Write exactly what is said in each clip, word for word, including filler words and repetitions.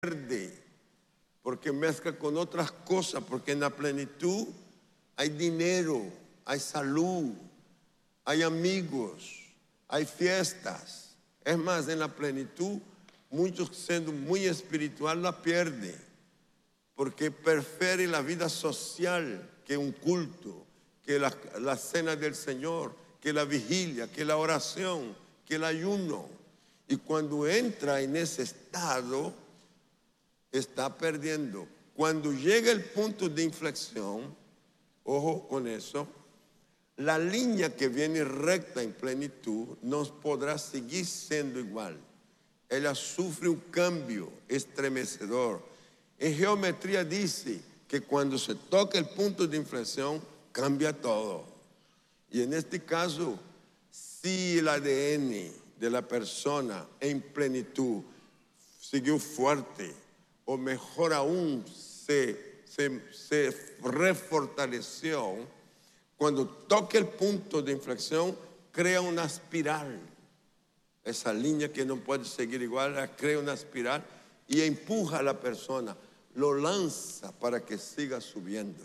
pierde, porque mezcla con otras cosas, porque en la plenitud hay dinero, hay salud, hay amigos, hay fiestas. Es más, en la plenitud, muchos siendo muy espiritual la pierden, porque prefieren la vida social que un culto, que la, la cena del Señor, que la vigilia, que la oración, que el ayuno. Y cuando entra en ese estado, está perdiendo. Cuando llega el punto de inflexión, ojo con eso, la línea que viene recta en plenitud no podrá seguir siendo igual. Ella sufre un cambio estremecedor. En geometría dice que cuando se toca el punto de inflexión, cambia todo. Y en este caso, si el A D N de la persona en plenitud siguió fuerte, o mejor aún, se, se, se refortaleció, cuando toca el punto de inflexión, crea una espiral. Esa línea que no puede seguir igual, crea una espiral y empuja a la persona, lo lanza para que siga subiendo.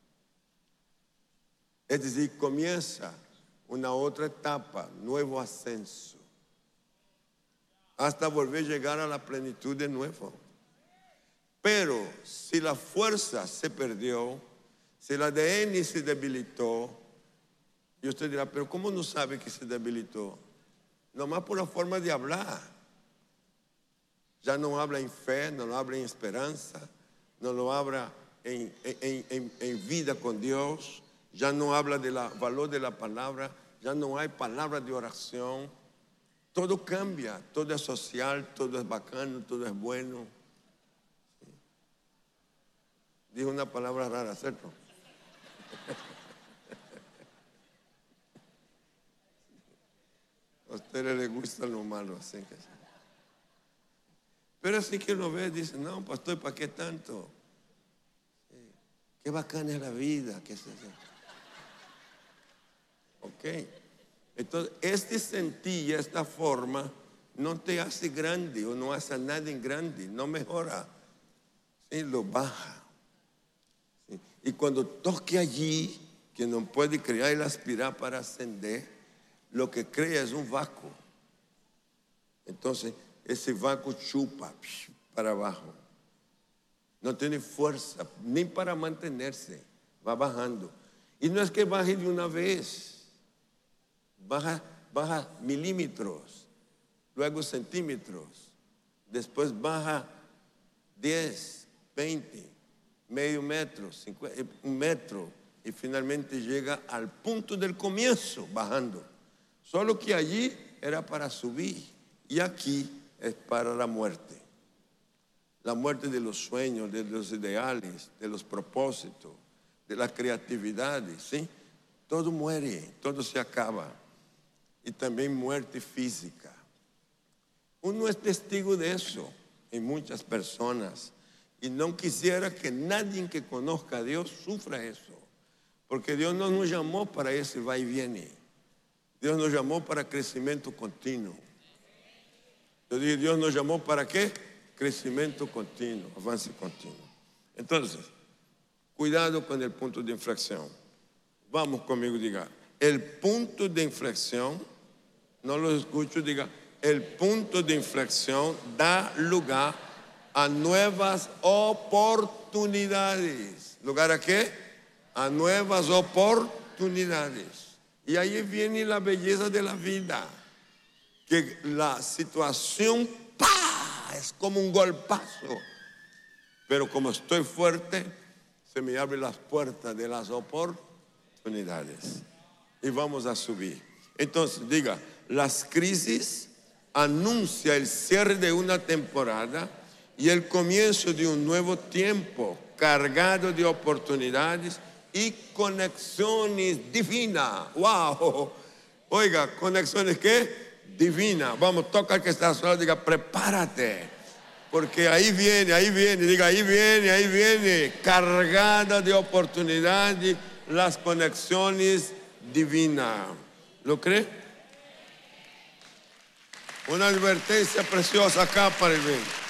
Es decir, comienza una otra etapa, nuevo ascenso, hasta volver a llegar a la plenitud de nuevo. Pero si la fuerza se perdió, si el A D N se debilitó, y usted dirá, pero ¿cómo no sabe que se debilitó? Nomás por la forma de hablar. Ya no habla en fe, no lo habla en esperanza, no lo habla en, en, en, en vida con Dios, ya no habla del valor de la palabra, ya no hay palabra de oración. Todo cambia, todo es social, todo es bacano, todo es bueno. Dijo una palabra rara, ¿cierto? A ustedes les gusta lo malo, así que... Pero así que uno ve, dice, no, pastor, ¿para qué tanto? Sí. Qué bacana es la vida. ¿Qué es eso? Ok. Entonces, este sentir, esta forma, no te hace grande o no hace a nadie grande, no mejora, ¿sí? Lo baja. ¿Sí? Y cuando toque allí, que no puede crear el aspirar para ascender, lo que crea es un vácuo. Entonces, ese vácuo chupa para abajo. No tiene fuerza ni para mantenerse, va bajando. Y no es que baje de una vez, baja, baja milímetros, luego centímetros, después baja diez, veinte, medio metro, cincuenta, un metro, y finalmente llega al punto del comienzo bajando. Solo que allí era para subir y aquí es para la muerte. La muerte de los sueños, de los ideales, de los propósitos, de la creatividad, ¿sí? Todo muere, todo se acaba. Y también muerte física. Uno es testigo de eso en muchas personas. Y no quisiera que nadie que conozca a Dios sufra eso. Porque Dios no nos llamó para ese va y viene. Dios nos llamó para crecimiento continuo. Yo dije, Dios nos llamó para qué? Crecimiento continuo, avance continuo. Entonces, cuidado con el punto de inflexión. Vamos conmigo, diga, el punto de inflexión, no lo escucho, diga, el punto de inflexión da lugar a nuevas oportunidades. ¿Lugar a qué? A nuevas oportunidades. Y ahí viene la belleza de la vida. Que la situación ¡pah! Es como un golpazo, pero como estoy fuerte, se me abren las puertas de las oportunidades y vamos a subir. Entonces diga, las crisis anuncian el cierre de una temporada y el comienzo de un nuevo tiempo cargado de oportunidades y conexiones divinas. ¡Wow! Oiga, ¿conexiones qué? Divina. Vamos, toca al que está a su lado, diga, prepárate, porque ahí viene, ahí viene, diga, ahí viene, ahí viene, cargada de oportunidades, las conexiones divinas. ¿Lo cree? Una advertencia preciosa acá para el bien.